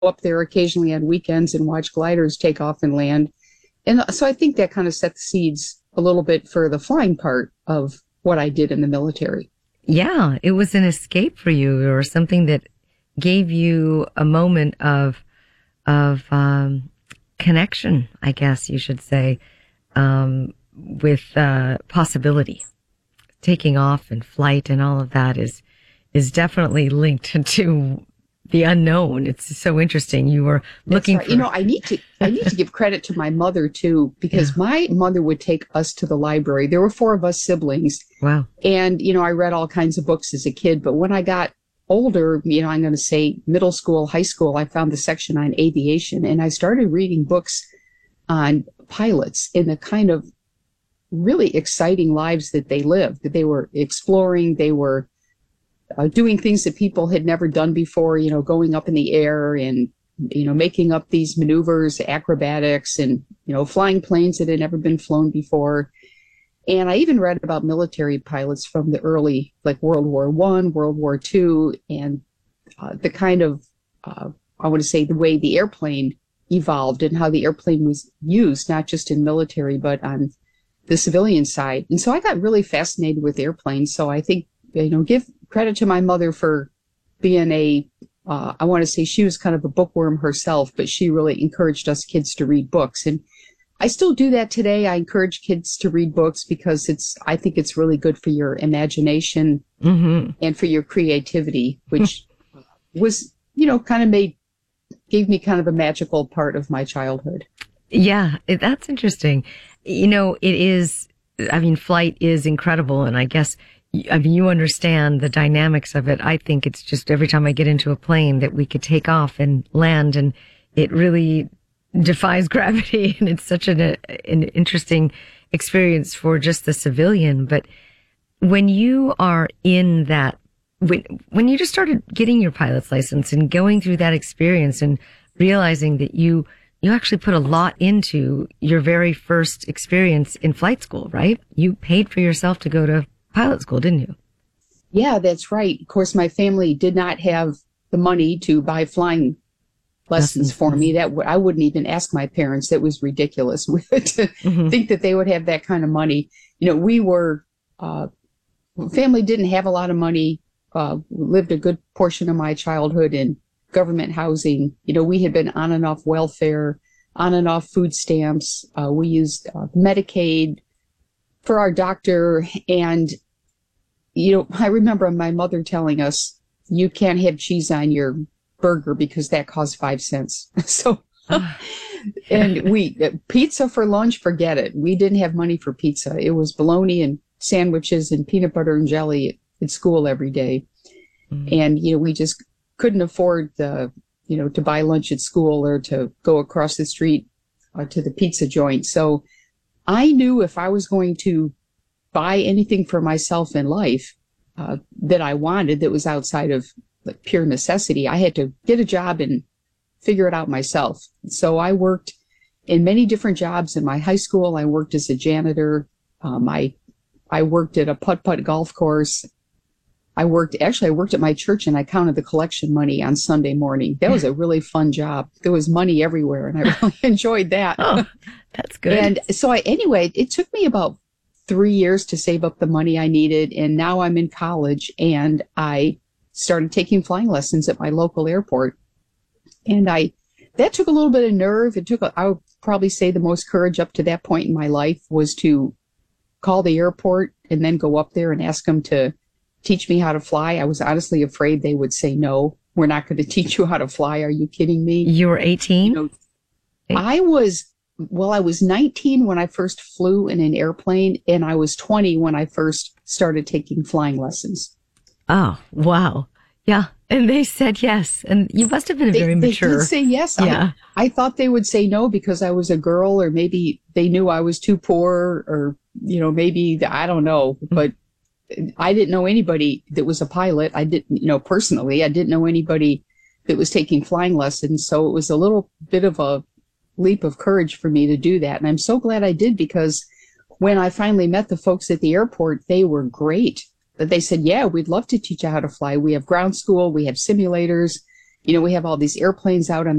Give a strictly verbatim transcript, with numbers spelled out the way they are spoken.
up there occasionally on weekends and watch gliders take off and land. And so I think that kind of set the seeds a little bit for the flying part of what I did in the military. Yeah, it was an escape for you, or something that gave you a moment of of um, connection, I guess you should say, um, with uh, possibility. Taking off and flight and all of that is is definitely linked to the unknown. It's so interesting. You were looking right. for... You know, I need to I need to give credit to my mother, too, because yeah. my mother would take us to the library. There were four of us siblings. Wow. And, you know, I read all kinds of books as a kid. But when I got older, you know, I'm going to say middle school, high school, I found the section on aviation. And I started reading books on pilots in the kind of really exciting lives that they lived, that they were exploring. They were Uh, doing things that people had never done before, you know, going up in the air and, you know, making up these maneuvers, acrobatics, and, you know, flying planes that had never been flown before. And I even read about military pilots from the early, like World War One, World War Two, and uh, the kind of, uh, I want to say, the way the airplane evolved and how the airplane was used, not just in military, but on the civilian side. And so I got really fascinated with airplanes. So I think, you know, give credit to my mother for being a, uh, I want to say she was kind of a bookworm herself, but she really encouraged us kids to read books. And I still do that today. I encourage kids to read books because it's, I think it's really good for your imagination mm-hmm. and for your creativity, which was, you know, kind of made, gave me kind of a magical part of my childhood. Yeah, that's interesting. You know, it is, I mean, flight is incredible. And I guess, I mean, you understand the dynamics of it. I think it's just every time I get into a plane that we could take off and land, and it really defies gravity. And it's such an, an interesting experience for just the civilian. But when you are in that, when, when you just started getting your pilot's license and going through that experience and realizing that you, you actually put a lot into your very first experience in flight school, right? You paid for yourself to go to pilot school, didn't you? Yeah, that's right. Of course, my family did not have the money to buy flying lessons Lessons. for me. That w- I wouldn't even ask my parents. That was ridiculous to mm-hmm. think that they would have that kind of money. You know, we were, uh, family didn't have a lot of money, uh, lived a good portion of my childhood in government housing. You know, we had been on and off welfare, on and off food stamps. Uh, we used uh, Medicaid for our doctor. And, you know, I remember my mother telling us, you can't have cheese on your burger because that costs five cents. So, and we, pizza for lunch, forget it. We didn't have money for pizza. It was bologna and sandwiches and peanut butter and jelly at school every day. Mm. And, you know, we just couldn't afford the, you know, to buy lunch at school or to go across the street uh, to the pizza joint. So I knew if I was going to buy anything for myself in life uh, that I wanted that was outside of like pure necessity, I had to get a job and figure it out myself. So I worked in many different jobs in my high school. I worked as a janitor. Um, I I worked at a putt-putt golf course. I worked, actually, I worked at my church and I counted the collection money on Sunday morning. That was a really fun job. There was money everywhere and I really enjoyed that. Oh, that's good. And so I, anyway, it took me about three years to save up the money I needed. And now I'm in college and I started taking flying lessons at my local airport. And I, that took a little bit of nerve. It took, a, I would probably say the most courage up to that point in my life was to call the airport and then go up there and ask them to teach me how to fly. I was honestly afraid they would say, no, we're not going to teach you how to fly. Are you kidding me? You were eighteen? You know, I was, well, I was nineteen when I first flew in an airplane, and I was twenty when I first started taking flying lessons. Oh, wow. Yeah. And they said yes. And you must have been they, very mature. They did say yes. Yeah. I, I thought they would say no because I was a girl, or maybe they knew I was too poor, or, you know, maybe, I don't know. But I didn't know anybody that was a pilot. I didn't, you know, personally, I didn't know anybody that was taking flying lessons. So it was a little bit of a leap of courage for me to do that. And I'm so glad I did, because when I finally met the folks at the airport, they were great. But they said, yeah, we'd love to teach you how to fly. We have ground school. We have simulators. you know, we have all these airplanes out on